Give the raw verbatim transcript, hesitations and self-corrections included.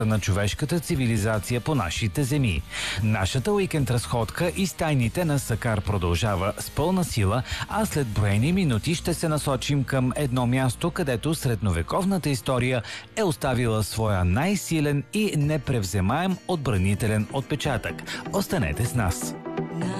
на човешката цивилизация по нашите земи. Нашата уикенд разходка из тайните на Сакар продължава с пълна сила, а след броени минути ще се насочим към едно място, където средновековната история е оставила своя най-силен и непревземаем отбранителен отпечатък. Останете с нас!